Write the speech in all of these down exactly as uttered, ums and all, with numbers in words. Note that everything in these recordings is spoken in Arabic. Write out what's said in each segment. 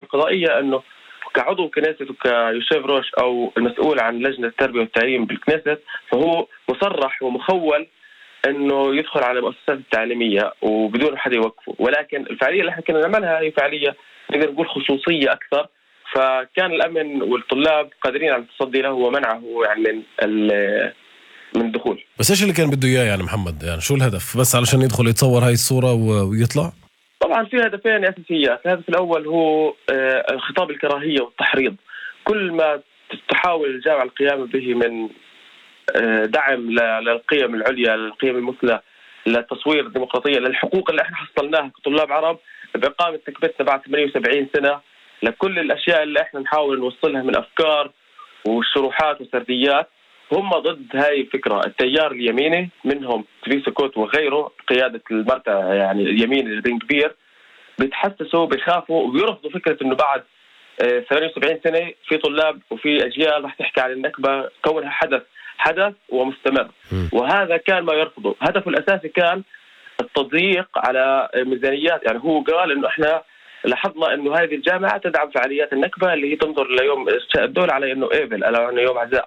القضائية أنه كعضو كنيست وكيوسيف روش أو المسؤول عن لجنة التربية والتعليم بالكنيست، فهو مصرح ومخول أنه يدخل على المؤسسات التعليمية وبدون حد يوقفه. ولكن الفعالية اللي احنا كنا نعملها هي فعالية نقدر نقول خصوصية أكثر، فكان الأمن والطلاب قادرين على التصدي له ومنعه يعني من من الدخول. بس إيش اللي كان بده إياه يعني محمد؟ يعني شو الهدف؟ بس علشان يدخل يتصور هاي الصورة ويطلع؟ طبعا في هدفين أساسيات. الهدف الأول هو خطاب الكراهية والتحريض. كل ما تحاول الجامعة القيام به من دعم للقيم العليا، للقيم المثلى، للتصوير الديمقراطية، للحقوق اللي احنا حصلناها كطلاب عرب بإقامة نكبتنا بعد ثمانية وسبعين سنة، لكل الأشياء اللي احنا نحاول نوصلها من أفكار وشروحات وسرديات، هم ضد هاي الفكرة. التيار اليميني منهم تريسا كوت وغيره قيادة المرتع يعني اليمين البن كبير بيتحسسوا بيخافوا وبيرفضوا فكرة انه بعد ثمانية وسبعين سنة في طلاب وفي أجيال رح تحكي عن النكبة كونها حدث حدث ومستمر. وهذا كان ما يرفضه. هدفه الأساسي كان التضييق على ميزانيات. يعني هو قال انه احنا لاحظنا انه هذه الجامعة تدعم فعاليات النكبة اللي هي تنظر ليوم الدولة على انه ايبل على انه يوم عزاء.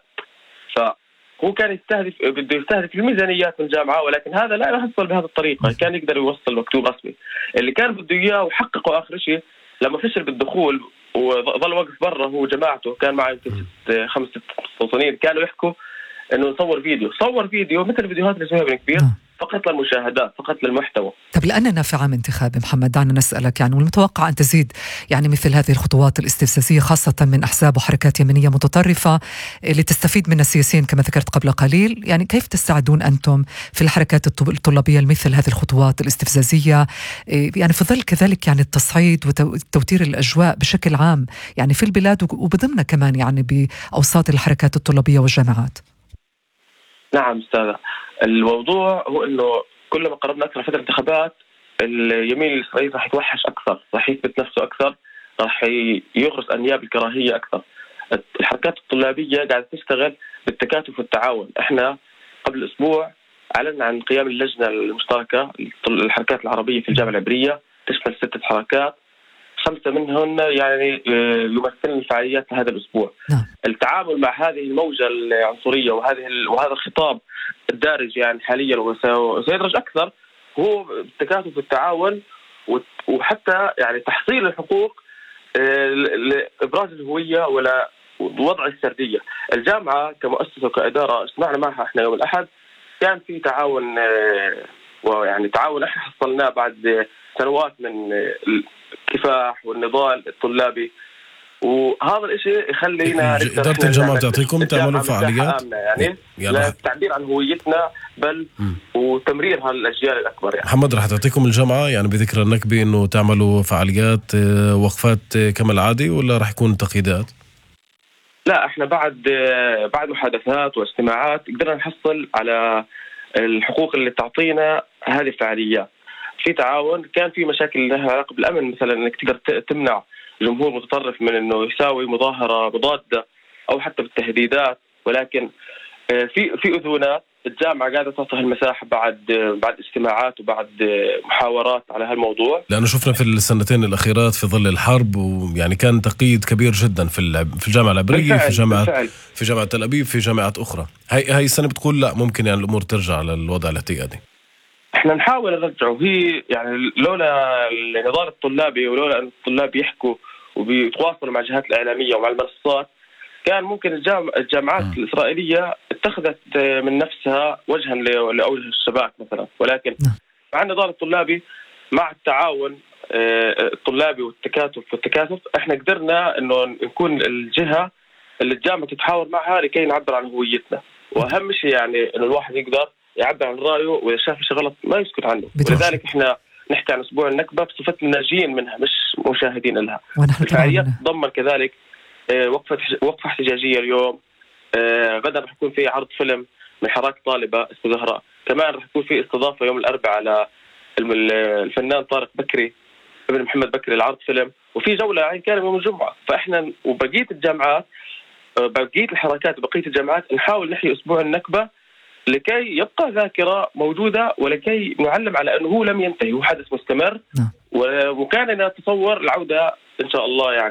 فهو كان يستهدف بده يستهدف الميزانيات من الجامعة، ولكن هذا لا يحصل بهذه الطريقة. كان يقدر يوصل مكتوب رسمي اللي كان بده اياه وحققه. آخر شيء لما فشل بالدخول وظل واقف برا هو جماعته، كان معه خمس ست مستوطنين كانوا يحكوا انه نصور فيديو صور فيديو مثل الفيديوهات اللي اسمها ابن كبير فقط للمشاهدات، فقط للمحتوى. طب لأننا في عام انتخابي محمد، دعنا نسألك يعني، والمتوقع أن تزيد يعني مثل هذه الخطوات الاستفزازية خاصة من أحزاب وحركات يمينية متطرفة لتستفيد من السياسيين كما ذكرت قبل قليل. يعني كيف تستعدون أنتم في الحركات الطلابية لمثل هذه الخطوات الاستفزازية، يعني في ظل كذلك يعني التصعيد وتوتير الأجواء بشكل عام يعني في البلاد وبضمن كمان يعني بأوساط الحركات الطلابية والجامعات؟ نعم أستاذة، الموضوع هو أنه كلما قربنا أكثر فترة انتخابات اليمين الإسرائيلي راح يتوحش أكثر، راح يثبت نفسه أكثر، راح يغرس أنياب الكراهية أكثر. الحركات الطلابية قاعدة تشتغل بالتكاتف والتعاون. إحنا قبل أسبوع أعلنا عن قيام اللجنة المشتركة للحركات العربية في الجامعة العبرية، تشمل ستة حركات، خمسة منهن يعني يمثلن الفعاليات هذا الأسبوع. نعم. التعامل مع هذه الموجة العنصرية وهذه وهذا الخطاب الدارج يعني حاليا وسيدرج أكثر هو التكاتف والتعاون وحتى يعني تحصيل الحقوق لإبراز الهوية ولا وضع السردية. الجامعة كمؤسسة وكإدارة اجتمعنا معها احنا يوم الأحد، كان في تعاون ويعني تعاون احنا حصلناه بعد سنوات من الكفاح والنضال الطلابي، وهذا الاشي يخلينا إدارة الجامعة تعطيكم تعملوا فعاليات يعني, يعني للتعبير عن هويتنا بل م. وتمريرها للأجيال الأكبر. يعني محمد رح تعطيكم الجامعة يعني بذكرى النكبة إنه تعملوا فعاليات وقفات كما العادي ولا رح يكون تقييدات؟ لا احنا بعد بعد محادثات واجتماعات قدرنا نحصل على الحقوق اللي تعطينا هذه الفعاليات. في تعاون، كان في مشاكل لها علاقة بالأمن مثلا انك تقدر تمنع جمهور متطرف من انه يساوي مظاهرة مضادة او حتى بالتهديدات، ولكن في في اذونات الجامعة قاعدة تعطيها المساحة بعد بعد اجتماعات وبعد محاورات على هالموضوع. لأنه شفنا في السنتين الأخيرات في ظل الحرب ويعني كان تقييد كبير جدا في في الجامعة العبرية، في جامعة بالفعل. في جامعة تل أبيب، في جامعات أخرى. هاي هاي السنة بتقول لا ممكن يعني الأمور ترجع للوضع الاعتيادي. احنا نحاول نرجعه. هي يعني لولا النضال الطلابي ولولا أن الطلاب يحكوا وبيتواصلوا مع الجهات الإعلامية ومع المنصات كان ممكن الجامعات م. الإسرائيلية اتخذت من نفسها وجها لأوجه الشباك مثلا، ولكن م. مع النضال الطلابي مع التعاون الطلابي والتكاتف والتكاتف احنا قدرنا انه نكون الجهة اللي الجامعة تتحاور معها لكي نعبر عن هويتنا. واهم شيء يعني انه الواحد يقدر يعبر عن رأيه وإذا شاف شيء غلط ما يسكت عنه. ولذلك احنا نحكي عن أسبوع النكبة بصفتنا ناجين منها مش مشاهدين لها. الفعاليات تضمن كذلك وقفة وقفة احتجاجية اليوم، غدا رح يكون في عرض فيلم من حراك طالبة اسمه زهراء، كمان رح يكون في استضافة يوم الأربعاء على الفنان طارق بكري ابن محمد بكري العرض فيلم، وفي جولة عين كامل يوم الجمعة. فإحنا وبقية الجامعات بقية الحركات وبقية الجامعات نحاول نحيي أسبوع النكبة لكي يبقى ذاكرة موجودة ولكي نعلم على أنه هو لم ينتهي، هو حدث مستمر وكان نتصور العودة إن شاء الله يعني